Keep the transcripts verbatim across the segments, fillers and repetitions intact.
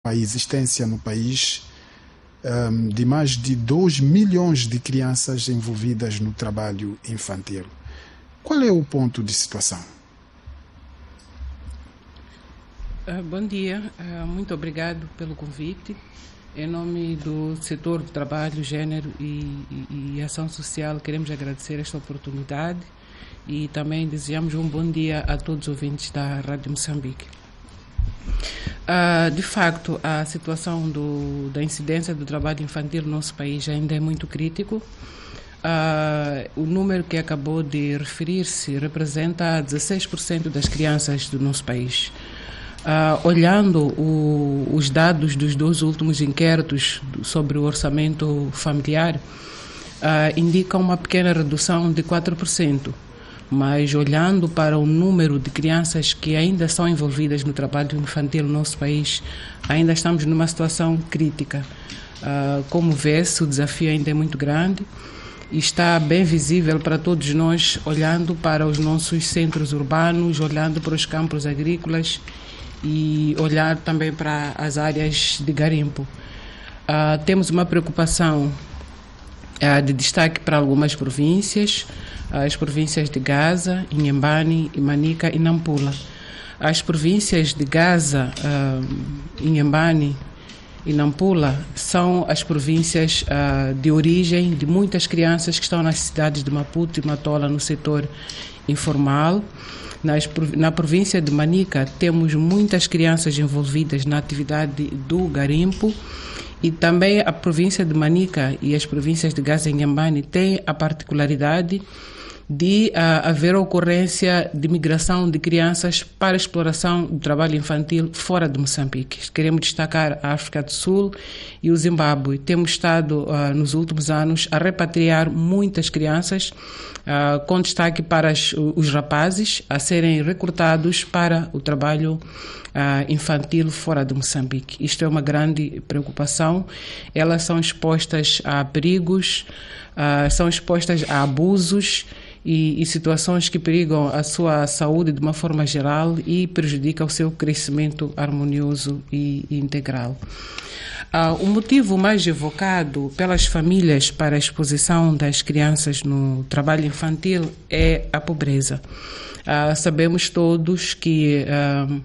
a existência no país um, de mais de dois milhões de crianças envolvidas no trabalho infantil. Qual é o ponto de situação? Uh, bom dia, uh, muito obrigado pelo convite. Em nome do setor do trabalho, gênero e, e, e ação social, queremos agradecer esta oportunidade e também desejamos um bom dia a todos os ouvintes da Rádio Moçambique. Uh, de facto, a situação do, da incidência do trabalho infantil no nosso país ainda é muito crítico. Uh, o número que acabou de referir-se representa dezesseis por cento das crianças do nosso país. Uh, olhando o, os dados dos dois últimos inquéritos sobre o orçamento familiar, uh, indicam uma pequena redução de quatro por cento. Mas olhando para o número de crianças que ainda são envolvidas no trabalho infantil no nosso país, ainda estamos numa situação crítica. Uh, como vê-se, o desafio ainda é muito grande e está bem visível para todos nós, olhando para os nossos centros urbanos, olhando para os campos agrícolas e olhar também para as áreas de garimpo. Uh, temos uma preocupação uh, de destaque para algumas províncias, as províncias de Gaza, Inhambane, Manica e Nampula. As províncias de Gaza, uh, Inhambane e Nampula são as províncias uh, de origem de muitas crianças que estão nas cidades de Maputo e Matola no setor informal. Nas, na província de Manica temos muitas crianças envolvidas na atividade do garimpo e também a província de Manica e as províncias de Gaza e Inhambane têm a particularidade de uh, haver ocorrência de migração de crianças para a exploração do trabalho infantil fora de Moçambique. Queremos destacar a África do Sul e o Zimbábue. Temos estado uh, nos últimos anos a repatriar muitas crianças, uh, com destaque para as, os rapazes a serem recrutados para o trabalho uh, infantil fora de Moçambique. Isto é uma grande preocupação. Elas são expostas a perigos, uh, são expostas a abusos E, e situações que perigam a sua saúde de uma forma geral e prejudicam o seu crescimento harmonioso e, e integral. Uh, o motivo mais evocado pelas famílias para a exposição das crianças no trabalho infantil é a pobreza. Uh, sabemos todos que uh,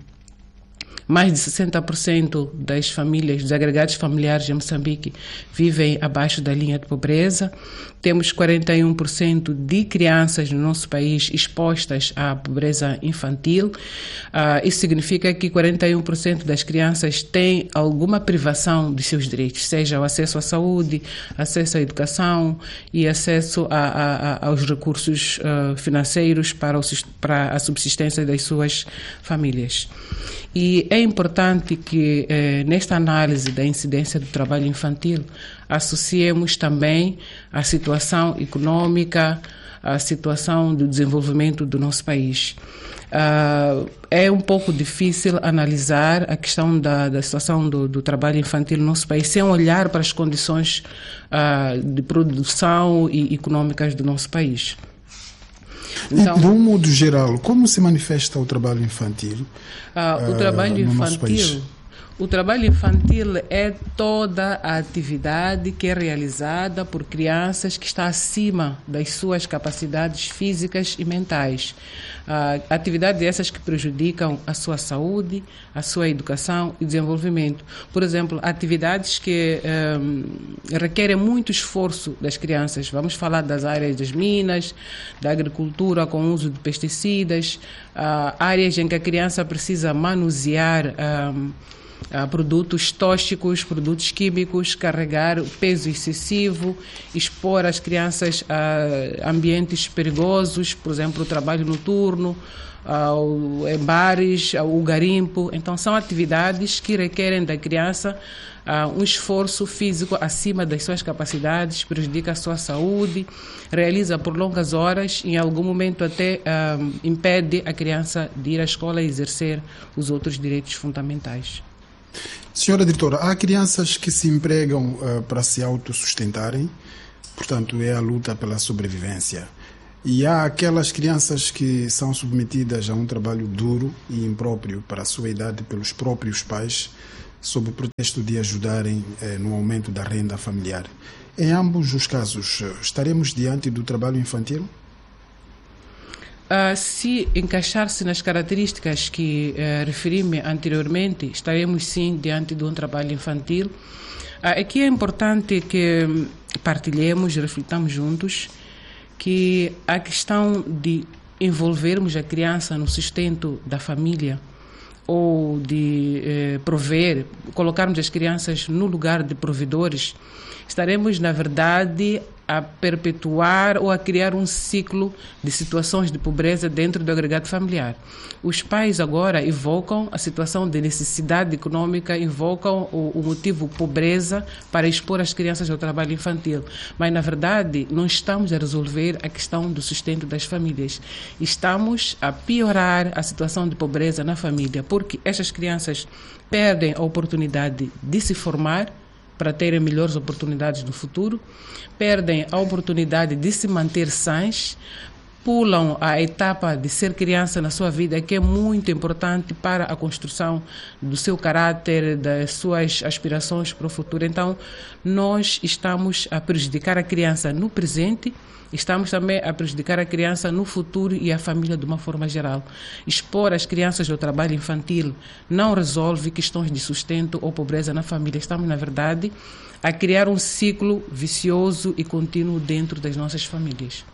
mais de sessenta por cento das famílias, dos agregados familiares em Moçambique, vivem abaixo da linha de pobreza. Temos quarenta e um por cento de crianças no nosso país expostas à pobreza infantil. Uh, isso significa que quarenta e um por cento das crianças têm alguma privação dos seus direitos, seja o acesso à saúde, acesso à educação e acesso a, a, a, aos recursos uh, financeiros para, o, para a subsistência das suas famílias. E é importante que, eh, nesta análise da incidência do trabalho infantil, associemos também a situação econômica, a situação do desenvolvimento do nosso país. Uh, é um pouco difícil analisar a questão da, da situação do, do trabalho infantil no nosso país sem olhar para as condições uh, de produção e econômicas do nosso país. Então, de um modo geral, como se manifesta o trabalho infantil? Uh, o trabalho uh, no infantil, nosso país? O trabalho infantil é toda a atividade que é realizada por crianças que está acima das suas capacidades físicas e mentais. Uh, atividades essas que prejudicam a sua saúde, a sua educação e desenvolvimento. Por exemplo, atividades que um, requerem muito esforço das crianças. Vamos falar das áreas das minas, da agricultura com uso de pesticidas, uh, áreas em que a criança precisa manusear um, Uh, produtos tóxicos, produtos químicos, carregar peso excessivo, expor as crianças a ambientes perigosos, por exemplo, o trabalho noturno, uh, em bares, uh, o garimpo. Então, são atividades que requerem da criança uh, um esforço físico acima das suas capacidades, prejudica a sua saúde, realiza por longas horas e, em algum momento, até uh, impede a criança de ir à escola e exercer os outros direitos fundamentais. Senhora Diretora, há crianças que se empregam uh, para se autossustentarem, portanto é a luta pela sobrevivência. E há aquelas crianças que são submetidas a um trabalho duro e impróprio para a sua idade pelos próprios pais, sob o pretexto de ajudarem eh, no aumento da renda familiar. Em ambos os casos, estaremos diante do trabalho infantil? Uh, se encaixar-se nas características que uh, referi-me anteriormente, estaremos sim diante de um trabalho infantil. Uh, aqui é importante que partilhemos, reflitamos juntos, que a questão de envolvermos a criança no sustento da família ou de eh, prover, colocarmos as crianças no lugar de provedores, estaremos, na verdade, a perpetuar ou a criar um ciclo de situações de pobreza dentro do agregado familiar. Os pais agora evocam a situação de necessidade econômica, invocam o, o motivo pobreza para expor as crianças ao trabalho infantil. Mas, na verdade, não estamos a resolver a questão do sustento das famílias. Estamos a piorar a situação de pobreza na família, porque estas crianças perdem a oportunidade de se formar para terem melhores oportunidades no futuro, perdem a oportunidade de se manter sãs, pulam a etapa de ser criança na sua vida, que é muito importante para a construção do seu caráter, das suas aspirações para o futuro. Então, nós estamos a prejudicar a criança no presente, estamos também a prejudicar a criança no futuro e a família de uma forma geral. Expor as crianças ao trabalho infantil não resolve questões de sustento ou pobreza na família. Estamos, na verdade, a criar um ciclo vicioso e contínuo dentro das nossas famílias.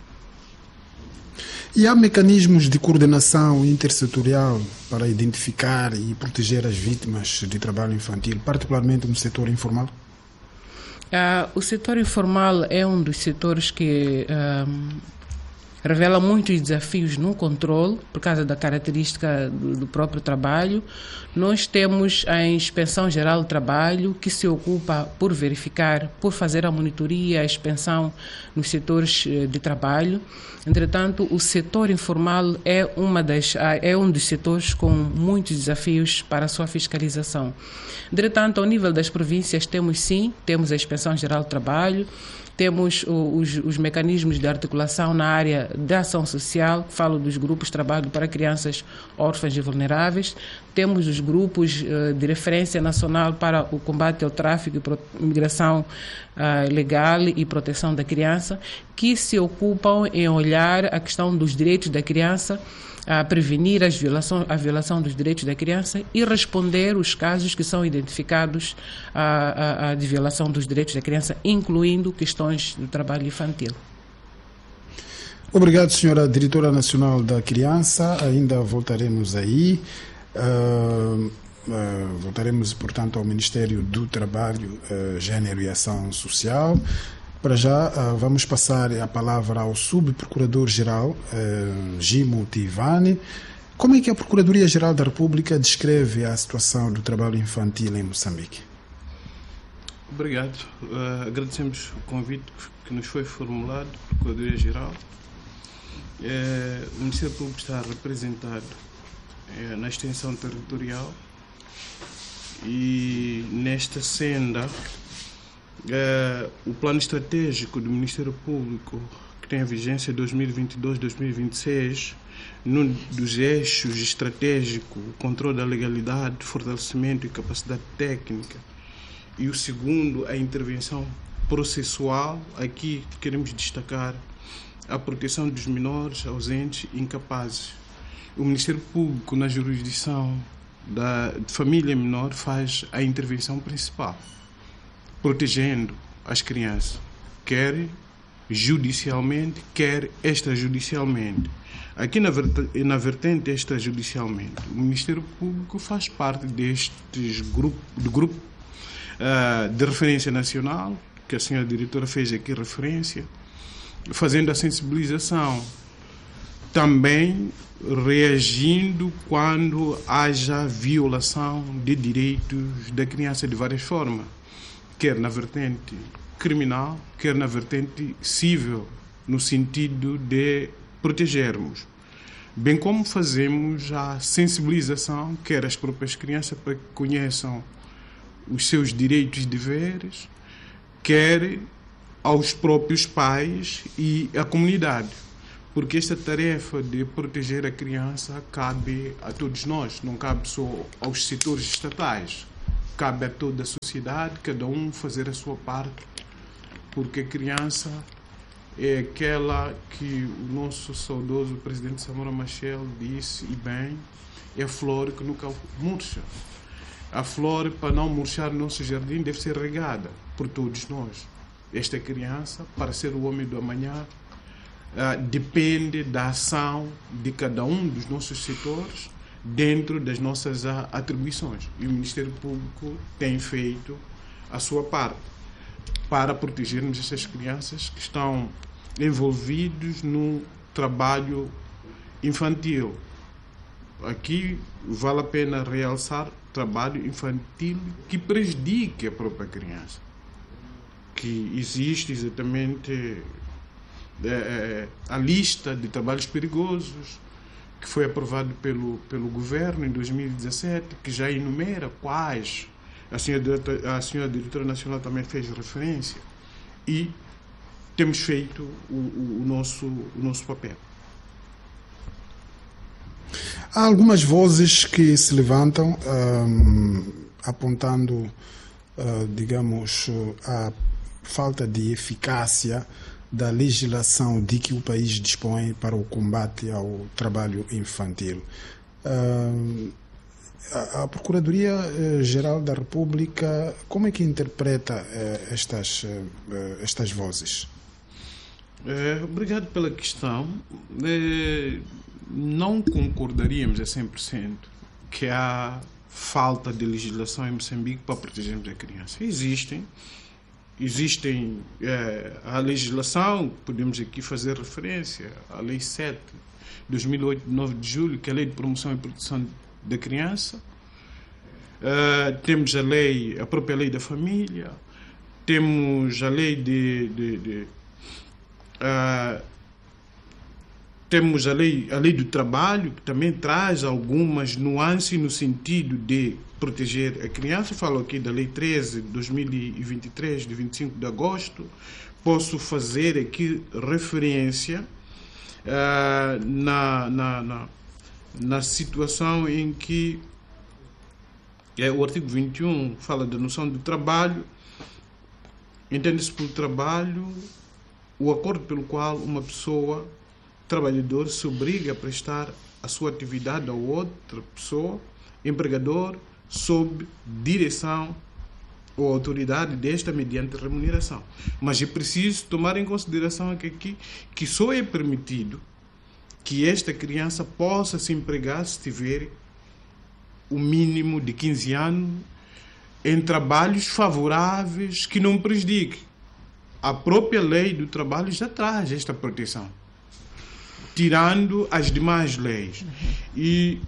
E há mecanismos de coordenação intersetorial para identificar e proteger as vítimas de trabalho infantil, particularmente no setor informal? Uh, o setor informal é um dos setores que uh, revela muitos desafios no controle, por causa da característica do, do próprio trabalho. Nós temos a Inspeção Geral do Trabalho, que se ocupa por verificar, por fazer a monitoria, a inspeção nos setores de trabalho. Entretanto, o setor informal é, uma das, é um dos setores com muitos desafios para a sua fiscalização. Entretanto, ao nível das províncias, temos sim, temos a Inspeção Geral do Trabalho, temos os, os mecanismos de articulação na área da ação social, falo dos grupos de trabalho para crianças órfãs e vulneráveis, temos os grupos uh, de referência nacional para o combate ao tráfico e migração uh, legal e proteção da criança, que se ocupam em olhar a questão dos direitos da criança, a prevenir as violações, a violação dos direitos da criança e responder os casos que são identificados a, a, a de violação dos direitos da criança, incluindo questões do trabalho infantil. Obrigado, senhora Diretora Nacional da Criança. Ainda voltaremos aí. Uh, uh, voltaremos, portanto, ao Ministério do Trabalho, uh, Gênero e Ação Social. Para já, uh, vamos passar a palavra ao Subprocurador-Geral, uh, Gimo Tivani. Como é que a Procuradoria-Geral da República descreve a situação do trabalho infantil em Moçambique? Obrigado. Uh, agradecemos o convite que nos foi formulado, Procuradoria-Geral. Uh, o Ministério Público está representado uh, na extensão territorial e nesta senda Uh, o plano estratégico do Ministério Público, que tem a vigência dois mil e vinte e dois a dois mil e vinte e seis, num dos eixos estratégicos, o controle da legalidade, fortalecimento e capacidade técnica, e o segundo, a intervenção processual. Aqui queremos destacar a proteção dos menores, ausentes e incapazes. O Ministério Público, na jurisdição da de família menor, faz a intervenção principal, protegendo as crianças, quer judicialmente, quer extrajudicialmente. Aqui na, na vertente extrajudicialmente, o Ministério Público faz parte destes grupo, do grupo uh, de referência nacional, que a senhora diretora fez aqui referência, fazendo a sensibilização, também reagindo quando haja violação de direitos da criança de várias formas, quer na vertente criminal, quer na vertente civil, no sentido de protegermos. Bem como fazemos a sensibilização, quer as próprias crianças para que conheçam os seus direitos e deveres, quer aos próprios pais e à comunidade. Porque esta tarefa de proteger a criança cabe a todos nós, não cabe só aos setores estatais. cabe a toda a sociedade, cada um fazer a sua parte, porque a criança é aquela que o nosso saudoso presidente Samora Machel disse, e bem, é a flor que nunca murcha. A flor, para não murchar no nosso jardim, deve ser regada por todos nós. Esta criança, para ser o homem do amanhã, uh, depende da ação de cada um dos nossos setores dentro das nossas uh, atribuições. E o Ministério Público tem feito a sua parte para protegermos essas crianças que estão envolvidos no trabalho infantil. Aqui vale a pena realçar trabalho infantil que prejudique a própria criança. Que existe exatamente é, a lista de trabalhos perigosos que foi aprovado pelo, pelo governo em dois mil e dezassete, que já enumera quais a senhora, a senhora diretora nacional também fez referência, e temos feito o, o, o, nosso, o nosso papel. Há algumas vozes que se levantam um, apontando, uh, digamos, a falta de eficácia da legislação de que o país dispõe para o combate ao trabalho infantil. Uh, a, a Procuradoria-Geral da República, como é que interpreta uh, estas, uh, estas vozes? É, obrigado pela questão. É, não concordaríamos a cem por cento que há falta de legislação em Moçambique para protegermos a criança. Existem. Existem é, a legislação, podemos aqui fazer referência à Lei sete de dois mil e oito, de nove de julho, que é a Lei de Promoção e Proteção da Criança. É, temos a lei, a própria Lei da Família, temos a Lei de... de, de Uh, temos a lei, a lei do trabalho, que também traz algumas nuances no sentido de proteger a criança. Falo aqui da Lei treze de dois mil e vinte e três, de vinte e cinco de agosto. Posso fazer aqui referência uh, na, na, na, na situação em que é, o artigo vinte e um fala da noção do trabalho. Entende-se por trabalho o acordo pelo qual uma pessoa, trabalhador, se obriga a prestar a sua atividade a outra pessoa, empregador, sob direção ou autoridade desta mediante remuneração. Mas é preciso tomar em consideração que aqui que só é permitido que esta criança possa se empregar se tiver o mínimo de quinze anos em trabalhos favoráveis que não prejudiquem. A própria lei do trabalho já traz esta proteção, tirando as demais leis. Uhum. E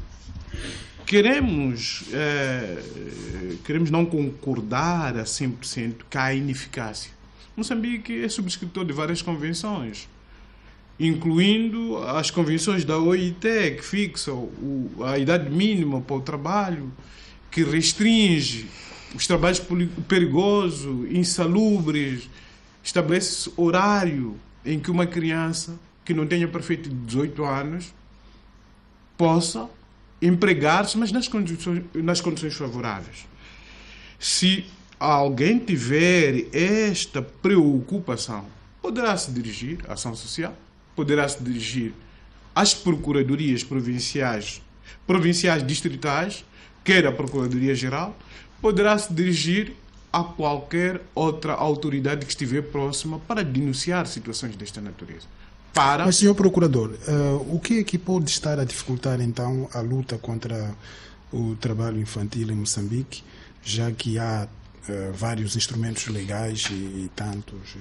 queremos, é, queremos não concordar a cem por cento que há ineficácia. Moçambique é subscritor de várias convenções, incluindo as convenções da O I T, que fixam o, a idade mínima para o trabalho, que restringe os trabalhos perigosos, insalubres, estabelece horário em que uma criança que não tenha para feito dezoito anos possa empregar-se, mas nas condições, nas condições favoráveis. Se alguém tiver esta preocupação, poderá se dirigir à ação social, poderá se dirigir às procuradorias provinciais, provinciais distritais, quer a Procuradoria-Geral, poderá se dirigir a qualquer outra autoridade que estiver próxima para denunciar situações desta natureza. Para... Mas, senhor Procurador, uh, o que é que pode estar a dificultar, então, a luta contra o trabalho infantil em Moçambique, já que há uh, vários instrumentos legais e, e tantos?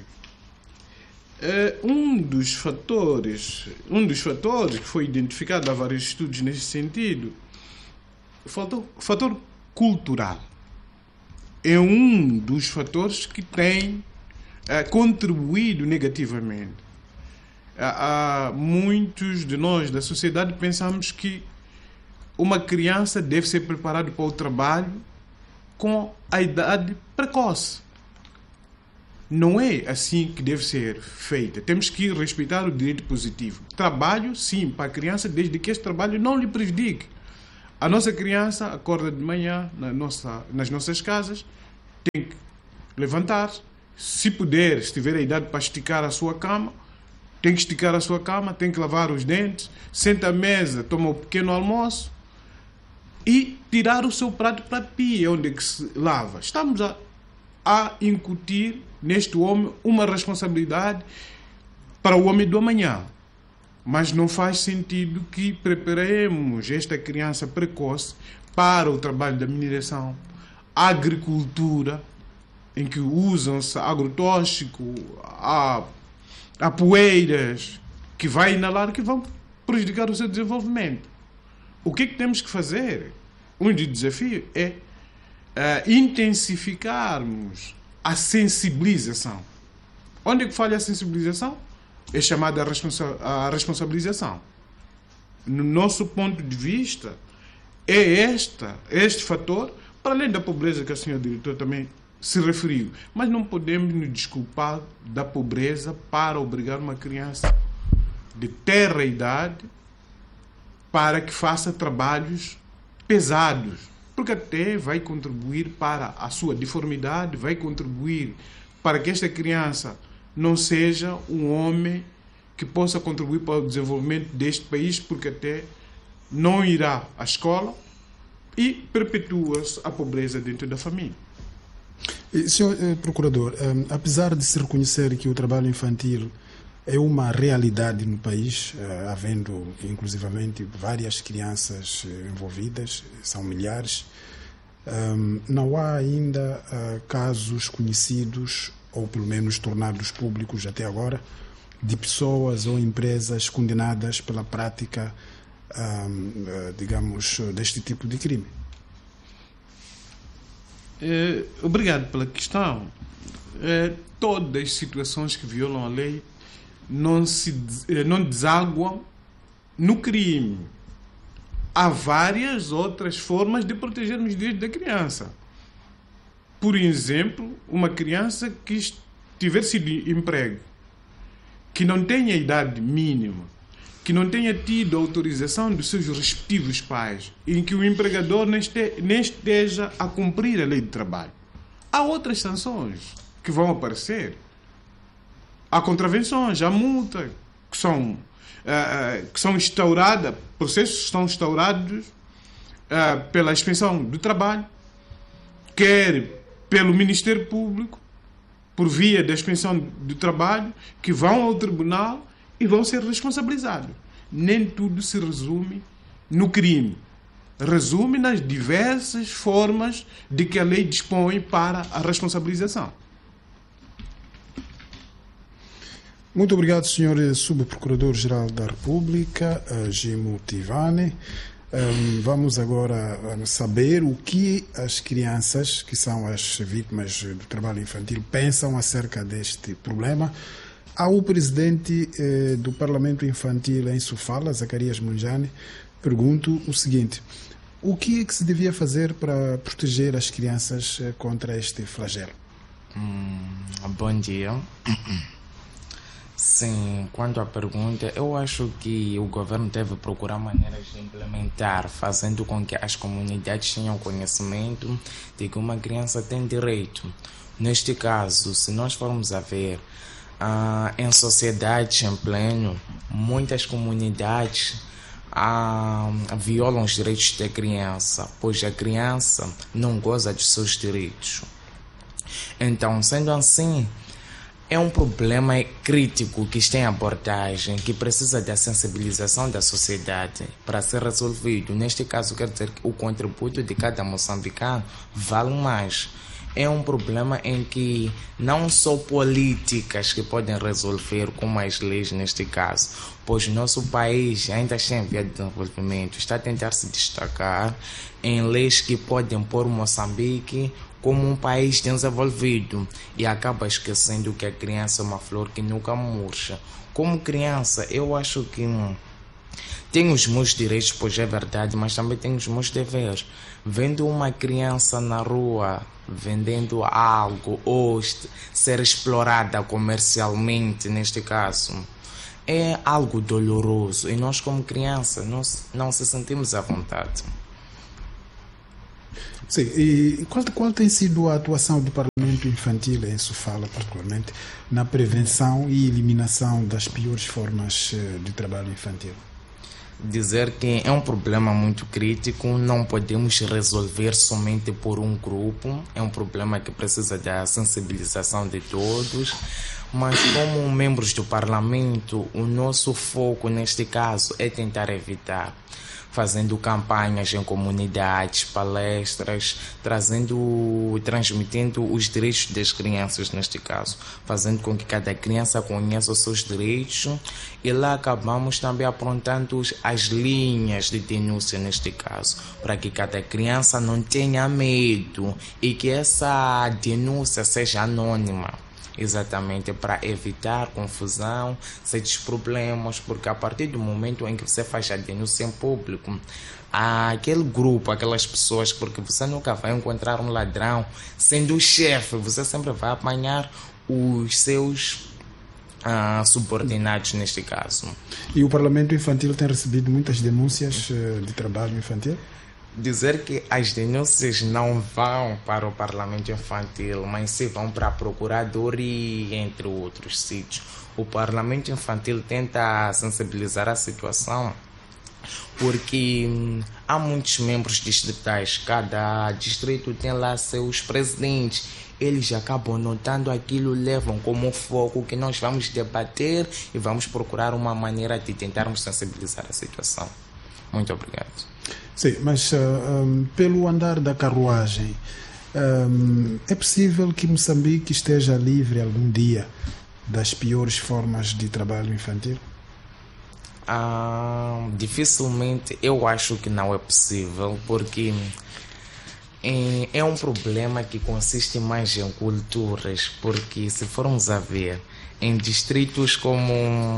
Uh, um dos fatores, um dos fatores que foi identificado, há vários estudos nesse sentido, o fator, o fator cultural. É um dos fatores que tem uh, contribuído negativamente. Uh, uh, muitos de nós da sociedade pensamos que uma criança deve ser preparada para o trabalho com a idade precoce. Não é assim que deve ser feita. Temos que respeitar o direito positivo. Trabalho, sim, para a criança, desde que esse trabalho não lhe prejudique A nossa criança acorda de manhã na nossa, nas nossas casas, tem que levantar, se puder, se tiver a idade para esticar a sua cama, tem que esticar a sua cama, tem que lavar os dentes, senta à mesa, toma um pequeno almoço e tirar o seu prato para a pia, onde é que se lava. Estamos a, a incutir neste homem uma responsabilidade para o homem do amanhã. Mas não faz sentido que preparemos esta criança precoce para o trabalho da mineração, a agricultura, em que usam-se agrotóxico, há, há poeiras que vai inalar, que vão prejudicar o seu desenvolvimento. O que é que temos que fazer? Um dos desafios é uh, intensificarmos a sensibilização. Onde é que falha a sensibilização? É chamada a, responsa a responsabilização. No nosso ponto de vista, é esta, este fator, para além da pobreza que a senhora diretora também se referiu. Mas não podemos nos desculpar da pobreza para obrigar uma criança de terra idade para que faça trabalhos pesados, porque até vai contribuir para a sua deformidade, vai contribuir para que esta criança não seja um homem que possa contribuir para o desenvolvimento deste país, porque até não irá à escola e perpetua-se a pobreza dentro da família. Senhor eh, Procurador, eh, apesar de se reconhecer que o trabalho infantil é uma realidade no país, eh, havendo inclusivamente várias crianças eh, envolvidas, são milhares, eh, não há ainda eh, casos conhecidos, ou pelo menos tornados públicos até agora, de pessoas ou empresas condenadas pela prática, eh, digamos, deste tipo de crime. É, obrigado pela questão. É, todas as situações que violam a lei não, se, não desaguam no crime. Há várias outras formas de proteger os direitos da criança. Por exemplo, uma criança que tiver sido emprego, que não tenha idade mínima, que não tenha tido autorização dos seus respectivos pais, em que o empregador nem esteja a cumprir a lei de trabalho. Há outras sanções que vão aparecer. Há contravenções, há multas que são, uh, que são instauradas, processos que são instaurados uh, pela inspeção do trabalho, quer pelo Ministério Público, por via da inspeção do trabalho, que vão ao tribunal e vão ser responsabilizados. Nem tudo se resume no crime. Resume nas diversas formas de que a lei dispõe para a responsabilização. Muito obrigado, senhor Subprocurador-Geral da República, Gimo Tivane. Vamos agora saber o que as crianças, que são as vítimas do trabalho infantil, pensam acerca deste problema. Ao presidente eh, do Parlamento Infantil em Sofala, Zacarias Munjane, pergunto o seguinte: o que é que se devia fazer para proteger as crianças eh, contra este flagelo? Hum, bom dia. Sim, quanto à pergunta, eu acho que o governo deve procurar maneiras de implementar, fazendo com que as comunidades tenham conhecimento de que uma criança tem direito. Neste caso, se nós formos a ver, ah, em sociedades em pleno, muitas comunidades ah, violam os direitos da criança, pois a criança não goza dos seus direitos. Então, sendo assim, é um problema crítico que está em abordagem, que precisa da sensibilização da sociedade para ser resolvido. Neste caso, quer dizer que o contributo de cada moçambicano vale mais. É um problema em que não só políticas que podem resolver, como as leis neste caso, pois nosso país ainda está em via de desenvolvimento, está a tentar se destacar em leis que podem pôr Moçambique como um país desenvolvido e acaba esquecendo que a criança é uma flor que nunca murcha. Como criança, eu acho que hum, tenho os meus direitos, pois é verdade, mas também tenho os meus deveres. Vendo uma criança na rua vendendo algo ou ser explorada comercialmente, neste caso, é algo doloroso e nós como criança não, não se sentimos à vontade. Sim, e qual, qual tem sido a atuação do Parlamento Infantil em Sofala, particularmente, na prevenção e eliminação das piores formas de trabalho infantil? Dizer que é um problema muito crítico, não podemos resolver somente por um grupo, é um problema que precisa da sensibilização de todos, mas como membros do Parlamento, o nosso foco neste caso é tentar evitar, fazendo campanhas em comunidades, palestras, trazendo, transmitindo os direitos das crianças neste caso, fazendo com que cada criança conheça os seus direitos, e lá acabamos também apontando as linhas de denúncia neste caso, para que cada criança não tenha medo e que essa denúncia seja anônima. Exatamente, para evitar confusão, certos problemas, porque a partir do momento em que você faz a denúncia em público, aquele grupo, aquelas pessoas, porque você nunca vai encontrar um ladrão sendo o chefe, você sempre vai apanhar os seus ah, subordinados neste caso. E o Parlamento Infantil tem recebido muitas denúncias de trabalho infantil? Dizer que as denúncias não vão para o Parlamento Infantil, mas sim vão para a Procuradoria, entre outros sítios. O Parlamento Infantil tenta sensibilizar a situação porque hum, há muitos membros distritais, cada distrito tem lá seus presidentes. Eles acabam notando aquilo, levam como foco que nós vamos debater e vamos procurar uma maneira de tentarmos sensibilizar a situação. Muito obrigado. Sim, mas uh, um, pelo andar da carruagem, um, é possível que Moçambique esteja livre algum dia das piores formas de trabalho infantil? Ah, dificilmente, eu acho que não é possível, porque é, é um problema que consiste mais em culturas, porque se formos a ver, em distritos como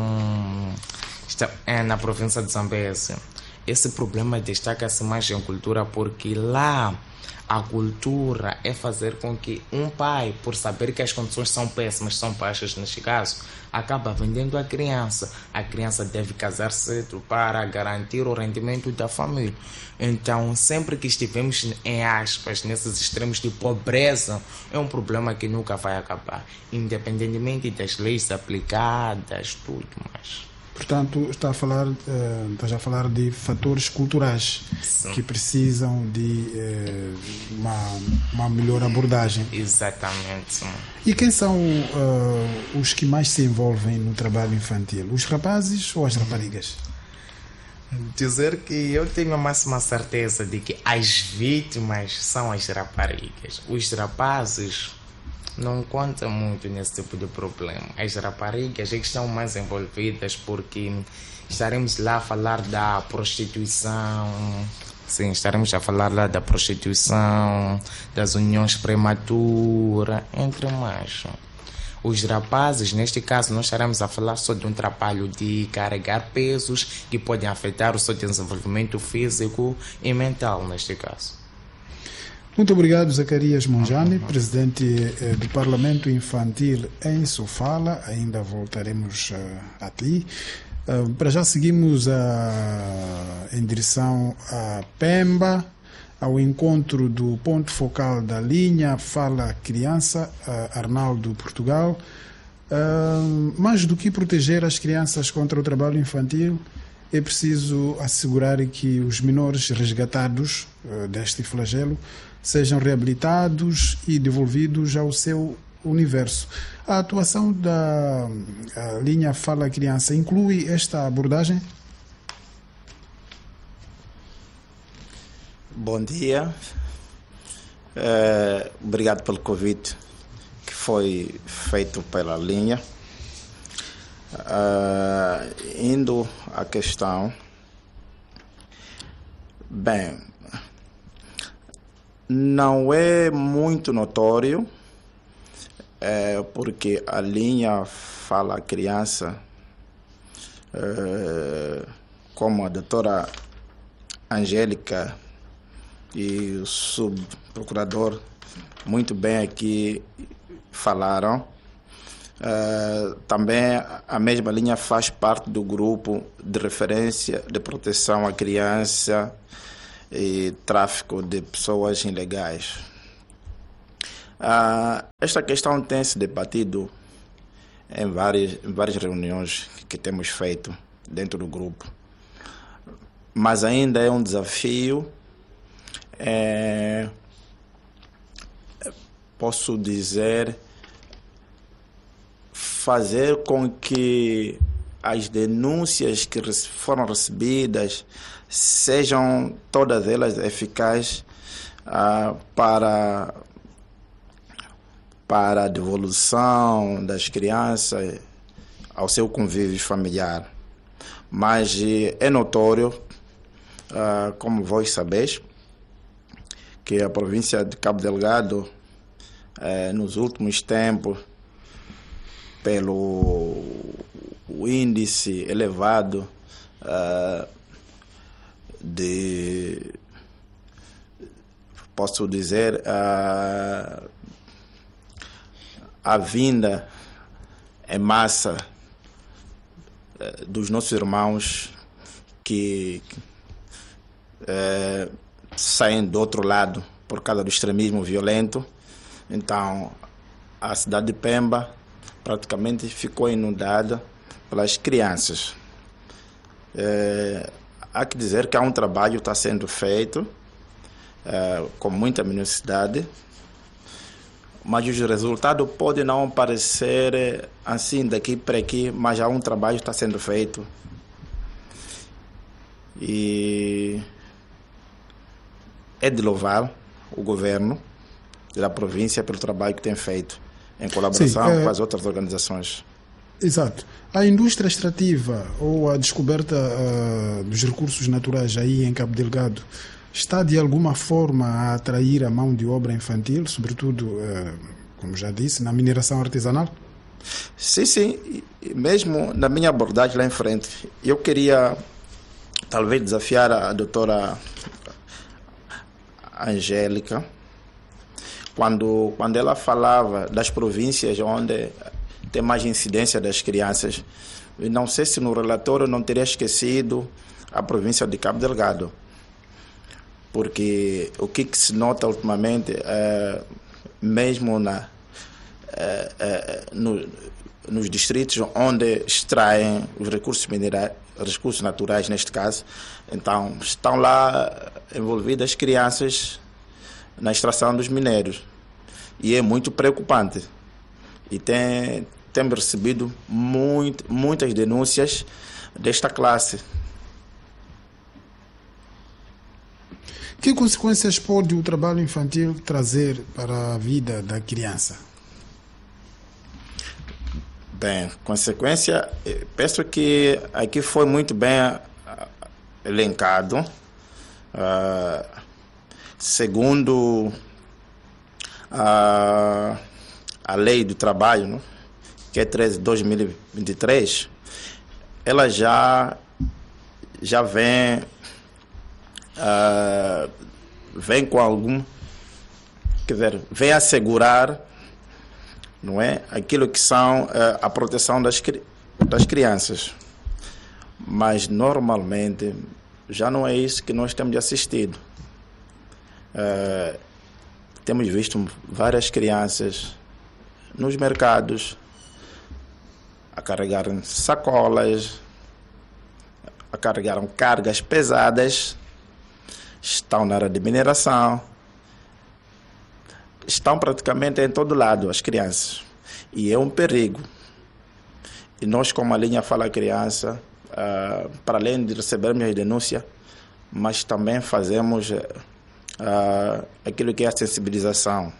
está, é, na província de Zambésia, esse problema destaca-se mais em cultura, porque lá a cultura é fazer com que um pai, por saber que as condições são péssimas, são baixas neste caso, acaba vendendo a criança. A criança deve casar cedo para garantir o rendimento da família. Então, sempre que estivemos, em aspas, nesses extremos de pobreza, é um problema que nunca vai acabar, independentemente das leis aplicadas, tudo mais. Portanto, está a falar, uh, está a falar de fatores culturais. Sim. Que precisam de uh, uma, uma melhor abordagem. Exatamente. E quem são uh, os que mais se envolvem no trabalho infantil? Os rapazes ou as raparigas? Dizer que eu tenho a máxima certeza de que as vítimas são as raparigas. Os rapazes não conta muito nesse tipo de problema. As raparigas é que estão mais envolvidas, porque estaremos lá a falar da prostituição, sim, estaremos a falar lá da prostituição, das uniões prematuras, entre mais. Os rapazes, neste caso, nós estaremos a falar só de um trabalho de carregar pesos que podem afetar o seu desenvolvimento físico e mental, neste caso. Muito obrigado, Zacarias Monjane, presidente eh, do Parlamento Infantil em Sofala. Ainda voltaremos uh, a ti. Uh, para já seguimos uh, em direção a Pemba, ao encontro do ponto focal da linha Fala Criança, uh, Arnaldo, Portugal. Uh, mais do que proteger as crianças contra o trabalho infantil, é preciso assegurar que os menores resgatados uh, deste flagelo sejam reabilitados e devolvidos ao seu universo. A atuação da a linha Fala Criança inclui esta abordagem? Bom dia. É, obrigado pelo convite que foi feito pela linha. É, indo à questão, bem, não é muito notório, é, porque a linha Fala Criança, é, como a doutora Angélica e o subprocurador muito bem aqui falaram, é, também a mesma linha faz parte do grupo de referência de proteção à criança e tráfico de pessoas ilegais. Ah, esta questão tem se debatido em várias, em várias reuniões que temos feito dentro do grupo, mas ainda é um desafio, é, posso dizer, fazer com que as denúncias que foram recebidas sejam todas elas eficazes ah, para, para a devolução das crianças ao seu convívio familiar. Mas é notório, ah, como vós sabeis, que a província de Cabo Delgado, eh, nos últimos tempos, pelo o índice elevado uh, de, posso dizer, uh, a vinda em massa uh, dos nossos irmãos que uh, saem do outro lado por causa do extremismo violento. Então, a cidade de Pemba praticamente ficou inundada pelas crianças. É, há que dizer que há um trabalho que está sendo feito é, com muita minuciosidade, mas os resultados podem não parecer assim daqui para aqui, mas há um trabalho que está sendo feito. E é de louvar o governo da província pelo trabalho que tem feito, em colaboração Sim, é... com as outras organizações. Exato. A indústria extrativa ou a descoberta uh, dos recursos naturais aí em Cabo Delgado está de alguma forma a atrair a mão de obra infantil, sobretudo, uh, como já disse, na mineração artesanal? Sim, sim. Mesmo na minha abordagem lá em frente, eu queria talvez desafiar a doutora Angélica, Quando, quando ela falava das províncias onde tem mais incidência das crianças, eu não sei se no relatório não teria esquecido a província de Cabo Delgado, porque o que, que se nota ultimamente, é, mesmo na, é, é, no, nos distritos onde extraem os recursos minerais, recursos naturais neste caso, então estão lá envolvidas crianças na extração dos minérios. E é muito preocupante. E tem, temos recebido muito, muitas denúncias desta classe. Que consequências pode o trabalho infantil trazer para a vida da criança? Bem, consequência, penso que aqui foi muito bem elencado. Uh, segundo a, a lei do trabalho, né, que é treze de dois mil e vinte e três, ela já, já vem, uh, vem com algum, quer dizer, vem assegurar, não é, aquilo que são uh, a proteção das, das crianças. Mas normalmente já não é isso que nós temos assistido. Uh, temos visto várias crianças nos mercados a carregar sacolas, a carregar cargas pesadas, estão na área de mineração, estão praticamente em todo lado as crianças, e é um perigo. E nós, como a linha Fala Criança, uh, para além de recebermos a denúncia, mas também fazemos Uh, aquilo que é a sensibilização.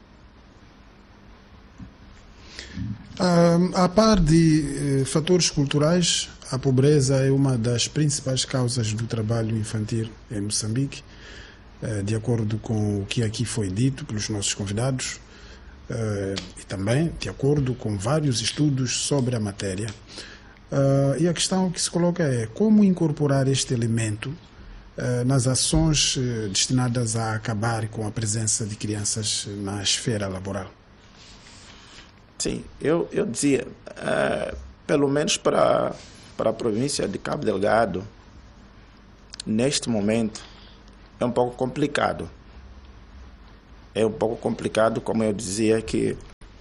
Uh, a par de uh, fatores culturais, a pobreza é uma das principais causas do trabalho infantil em Moçambique, uh, de acordo com o que aqui foi dito pelos nossos convidados, uh, e também de acordo com vários estudos sobre a matéria. Uh, e a questão que se coloca é como incorporar este elemento nas ações destinadas a acabar com a presença de crianças na esfera laboral. Sim, eu, eu dizia, uh, pelo menos para, para a província de Cabo Delgado, neste momento, é um pouco complicado. É um pouco complicado, como eu dizia, que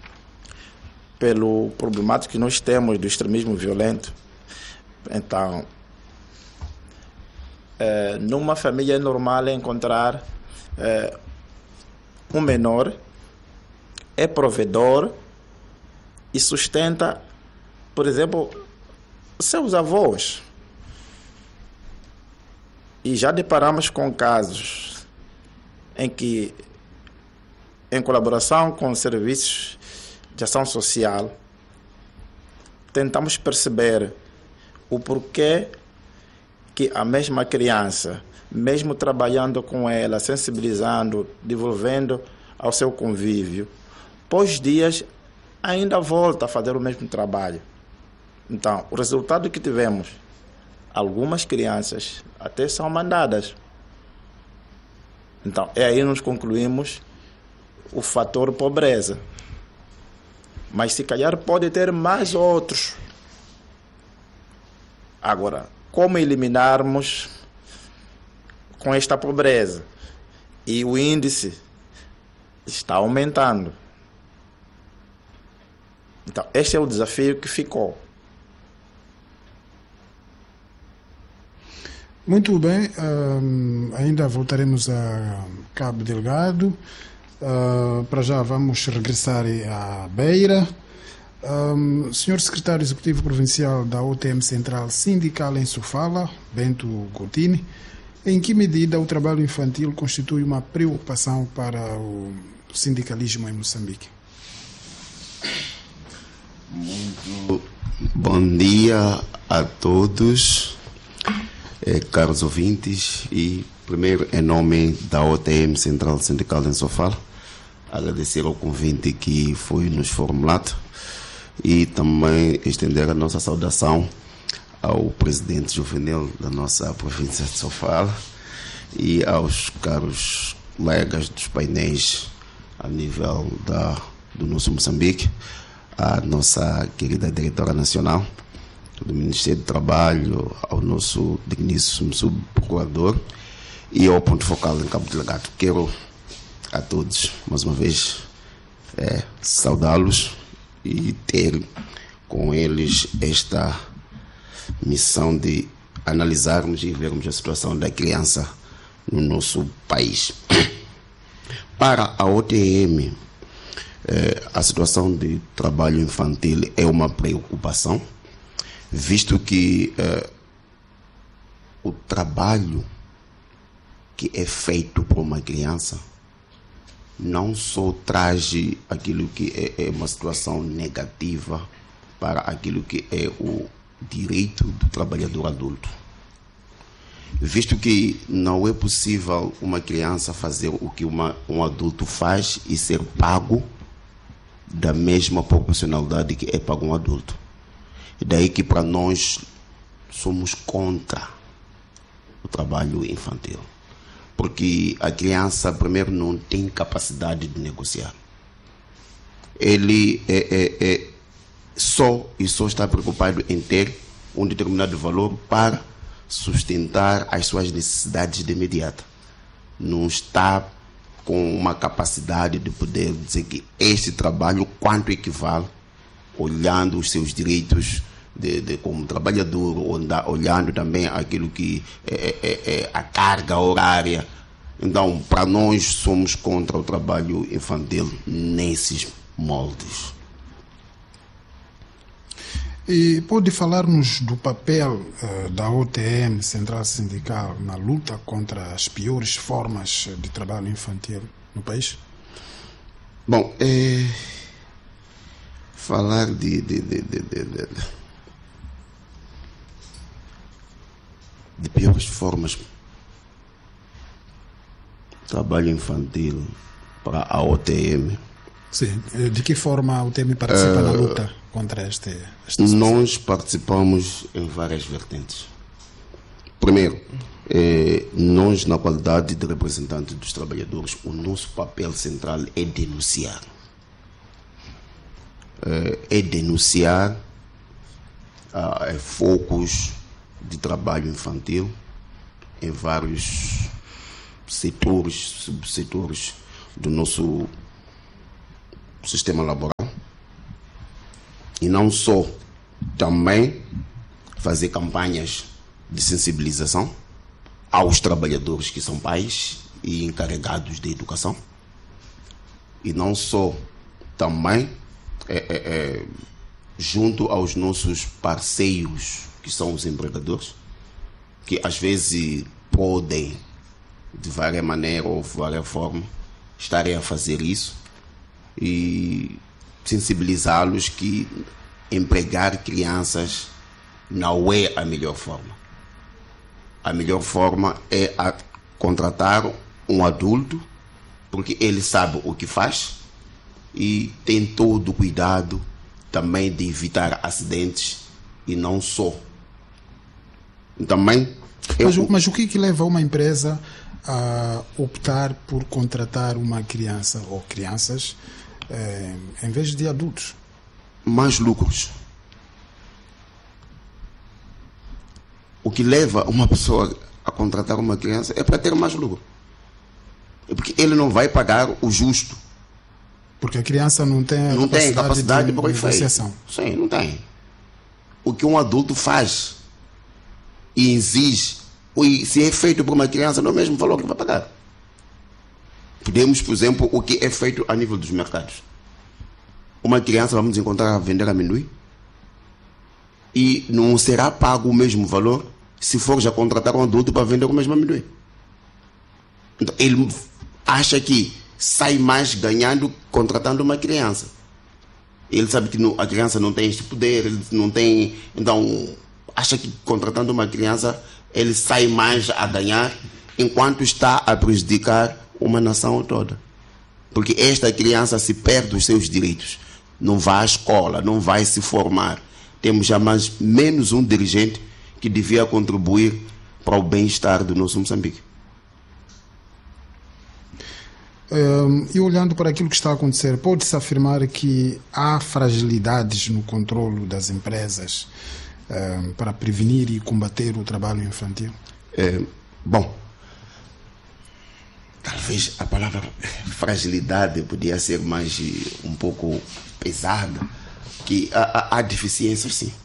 pelo problemático que nós temos do extremismo violento. Então, é, numa família normal é encontrar é, um menor, é provedor e sustenta, por exemplo, seus avós. E já deparamos com casos em que, em colaboração com serviços de ação social, tentamos perceber o porquê que a mesma criança, mesmo trabalhando com ela, sensibilizando, devolvendo ao seu convívio, pós dias ainda volta a fazer o mesmo trabalho. Então, o resultado que tivemos, algumas crianças até são mandadas. Então, é aí nós concluímos o fator pobreza. Mas se calhar pode ter mais outros. Agora, como eliminarmos com esta pobreza? E o índice está aumentando. Então, este é o desafio que ficou. Muito bem, um, ainda voltaremos a Cabo Delgado. Uh, para já vamos regressar à Beira. Um, senhor Secretário Executivo Provincial da O T M Central Sindical em Sofala, Bento Gotini, em que medida o trabalho infantil constitui uma preocupação para o sindicalismo em Moçambique? Muito bom dia a todos, eh, caros ouvintes, e primeiro, em nome da O T M Central Sindical em Sofala, agradecer ao convite que foi nos formulado e também estender a nossa saudação ao presidente juvenil da nossa província de Sofala e aos caros colegas dos painéis a nível da, do nosso Moçambique, a nossa querida diretora nacional do Ministério do Trabalho, ao nosso digníssimo subprocurador e ao ponto focal em Cabo Delgado. Quero a todos, mais uma vez, é, saudá-los e ter com eles esta missão de analisarmos e vermos a situação da criança no nosso país. Para a O T M, é, a situação de trabalho infantil é uma preocupação, visto que é, o trabalho que é feito por uma criança não só traz aquilo que é, é uma situação negativa para aquilo que é o direito do trabalhador adulto, visto que não é possível uma criança fazer o que uma, um adulto faz e ser pago da mesma proporcionalidade que é pago um adulto. E daí que para nós somos contra o trabalho infantil. Porque a criança, primeiro, não tem capacidade de negociar. Ele é, é, é só e só está preocupado em ter um determinado valor para sustentar as suas necessidades de imediato. Não está com uma capacidade de poder dizer que este trabalho, quanto equivale, olhando os seus direitos De, de, como trabalhador, olhando também aquilo que é, é, é a carga horária. Então, para nós, somos contra o trabalho infantil nesses moldes. E pode falar-nos do papel uh, da O T M Central Sindical na luta contra as piores formas de trabalho infantil no país? Bom, é, falar de, de, de, de, de, de de piores formas de trabalho infantil para a O T M. Sim. De que forma a O T M participa uh, na luta contra este, este Nós participamos em várias vertentes. Primeiro, eh, nós, na qualidade de representante dos trabalhadores, o nosso papel central é denunciar. Eh, é denunciar ah, focos de trabalho infantil em vários setores, subsetores do nosso sistema laboral. E não só, também fazer campanhas de sensibilização aos trabalhadores que são pais e encarregados de educação. E não só, também é, é, é, junto aos nossos parceiros, que são os empregadores, que às vezes podem, de várias maneiras ou de várias formas, estarem a fazer isso, e sensibilizá-los que empregar crianças não é a melhor forma. A melhor forma é a contratar um adulto, porque ele sabe o que faz e tem todo o cuidado também de evitar acidentes e não só. Também mas, eu... mas o que, que leva uma empresa a optar por contratar uma criança ou crianças eh, em vez de adultos? Mais lucros. O que leva uma pessoa a contratar uma criança é para ter mais lucro. É porque ele não vai pagar o justo. Porque a criança não tem a não capacidade, tem capacidade de, de negociação. Sim, não tem. O que um adulto faz e exige, e se é feito por uma criança, não é o mesmo valor que vai pagar. Podemos, por exemplo, o que é feito a nível dos mercados. Uma criança vamos encontrar a vender amendoim e não será pago o mesmo valor se for já contratar um adulto para vender o mesmo amendoim. Então, ele acha que sai mais ganhando contratando uma criança. Ele sabe que não, a criança não tem este poder, ele não tem... Então, acha que contratando uma criança ele sai mais a ganhar enquanto está a prejudicar uma nação toda. Porque esta criança se perde os seus direitos. Não vai à escola, não vai se formar. Temos já mais, menos um dirigente que devia contribuir para o bem-estar do nosso Moçambique. Um, e olhando para aquilo que está a acontecer, pode-se afirmar que há fragilidades no controlo das empresas um, para prevenir e combater o trabalho infantil? É, bom, talvez a palavra fragilidade podia ser mais um pouco pesada, que há, há deficiências, sim.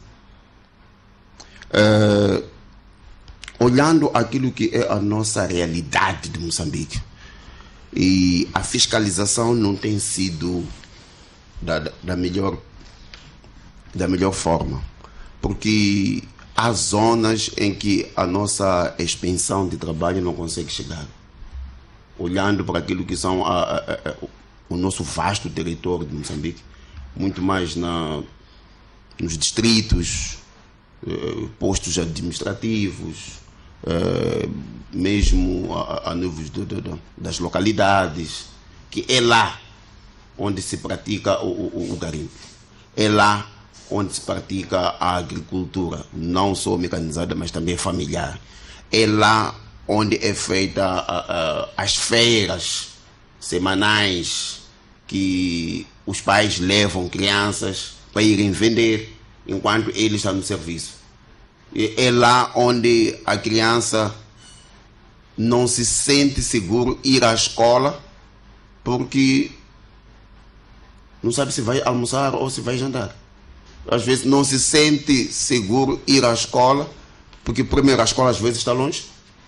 É, olhando aquilo que é a nossa realidade de Moçambique, e a fiscalização não tem sido da, da, melhor, da melhor forma, porque há zonas em que a nossa expansão de trabalho não consegue chegar. Olhando para aquilo que são a, a, a, o nosso vasto território de Moçambique, muito mais na, nos distritos, eh, postos administrativos, eh, mesmo a, a níveis do, do, do, das localidades, que é lá onde se pratica o, o, o garimpo. É lá onde se pratica a agricultura, não só mecanizada, mas também familiar. É lá onde é feita a, a, as feiras semanais que os pais levam crianças para irem vender enquanto eles estão no serviço. É lá onde a criança não se sente seguro ir à escola porque não sabe se vai almoçar ou se vai jantar. Às vezes não se sente seguro ir à escola porque, primeiro, a escola às vezes está longe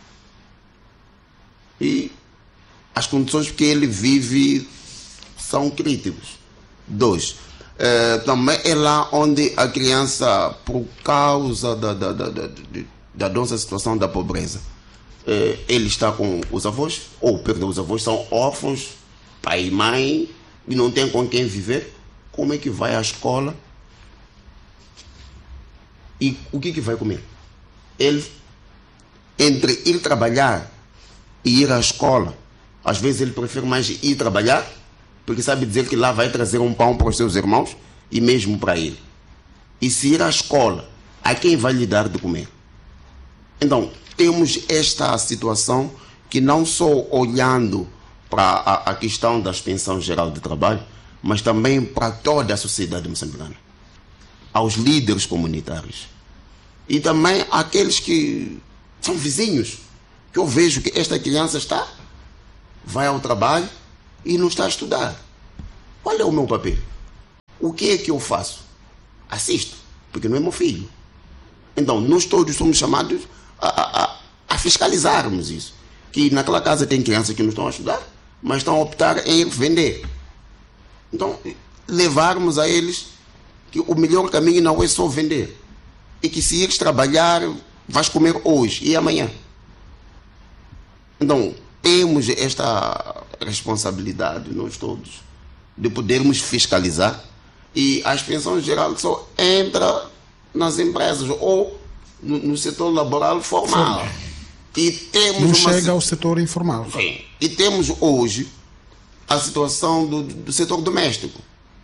e as condições que ele vive são críticas. Dois, eh, também é lá onde a criança, por causa da, da, da, da, da nossa situação da pobreza, eh, ele está com os avós, ou perdão, os avós são órfãos, pai e mãe, e não tem com quem viver. Como é que vai à escola? E o que, que vai comer? Ele, entre ir trabalhar e ir à escola, às vezes ele prefere mais ir trabalhar, porque sabe dizer que lá vai trazer um pão para os seus irmãos e mesmo para ele. E se ir à escola, a quem vai lhe dar de comer? Então, temos esta situação que não só olhando para a, a questão da expansão geral de trabalho, mas também para toda a sociedade moçambicana, aos líderes comunitários e também àqueles que são vizinhos, que eu vejo que esta criança está vai ao trabalho e não está a estudar. Qual é o meu papel? O que é que eu faço? Assisto, porque não é meu filho. Então, nós todos somos chamados a, a, a fiscalizarmos isso. Que naquela casa tem crianças que não estão a estudar, mas estão a optar em vender. Então, levarmos a eles que o melhor caminho não é só vender. E que se eles trabalhar, vais comer hoje e amanhã. Então, temos esta responsabilidade, nós todos, de podermos fiscalizar. E as pensões gerais só entram nas empresas ou no, no setor laboral formal. E temos não uma... chega ao setor informal. Sim. E temos hoje a situação do, do setor doméstico.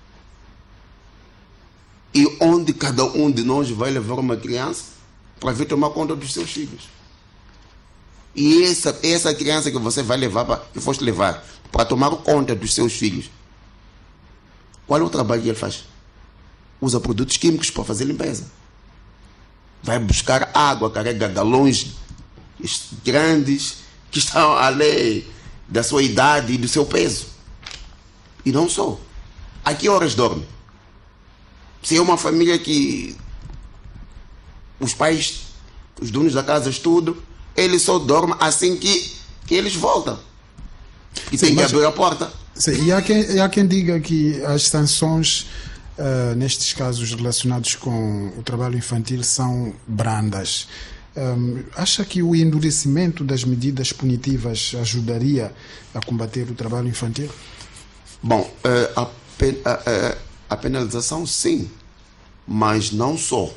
E onde cada um de nós vai levar uma criança para vir tomar conta dos seus filhos. E essa, essa criança que você vai levar, para, que foste levar, para tomar conta dos seus filhos, qual é o trabalho que ele faz? Usa produtos químicos para fazer limpeza. Vai buscar água, carrega galões grandes que estão além da sua idade e do seu peso. E não só. A que horas dorme? Se é uma família que os pais, os donos da casa estudam, eles só dormem assim que, que eles voltam. E Sim, tem que mas... abrir a porta. Sim, e há quem, e há quem diga que as sanções uh, nestes casos relacionados com o trabalho infantil são brandas. Um, acha que o endurecimento das medidas punitivas ajudaria a combater o trabalho infantil? Bom, uh, a, pen, a, a, a penalização sim, mas não só.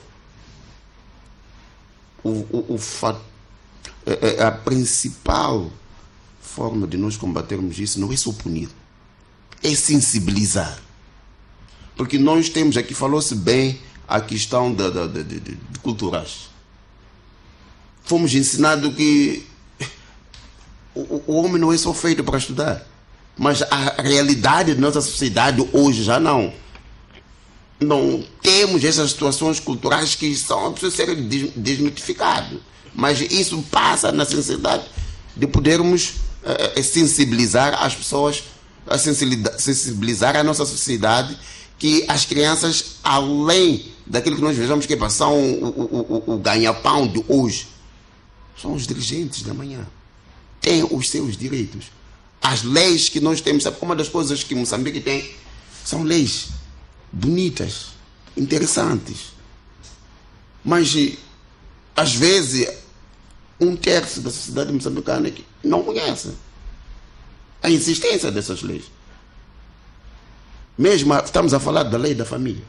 O, o, o fato, a, a principal forma de nós combatermos isso não é só punir, é sensibilizar. Porque nós temos, aqui falou-se bem a questão de, de, de, de, de culturais. Fomos ensinados que o, o homem não é só feito para estudar, mas a realidade da nossa sociedade hoje já não. Não temos essas situações culturais que são precisam ser desmitificadas. Mas isso passa na sensibilidade de podermos uh, sensibilizar as pessoas, a sensibilizar a nossa sociedade, que as crianças, além daquilo que nós vejamos que são o, o, o, o ganha-pão de hoje, são os dirigentes da manhã. Têm os seus direitos. As leis que nós temos, sabe, uma das coisas que Moçambique tem, são leis bonitas, interessantes. Mas, às vezes, um terço da sociedade moçambicana não conhece a existência dessas leis. Mesmo estamos a falar da lei da família.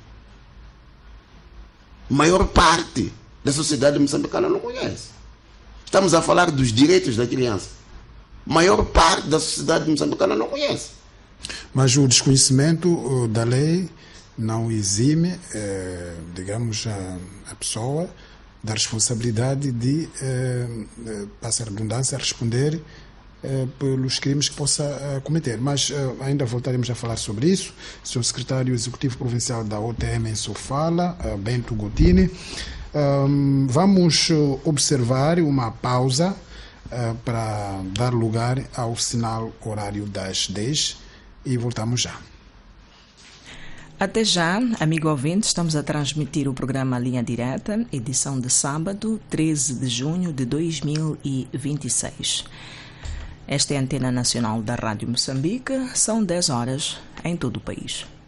A maior parte da sociedade moçambicana não conhece. Estamos a falar dos direitos da criança. A maior parte da sociedade moçambicana não conhece. Mas o desconhecimento da lei não exime, eh, digamos, a, a pessoa da responsabilidade de, eh, passa a redundância, responder eh, pelos crimes que possa eh, cometer. Mas eh, ainda voltaremos a falar sobre isso. O senhor secretário executivo provincial da O T M em Sofala, eh, Bento Gotini. Um, vamos observar uma pausa uh, para dar lugar ao sinal horário das dez e voltamos já. Até já, amigo ouvinte, estamos a transmitir o programa Linha Direta, edição de sábado, treze de junho de dois mil e vinte e seis. Esta é a Antena Nacional da Rádio Moçambique, são dez horas em todo o país.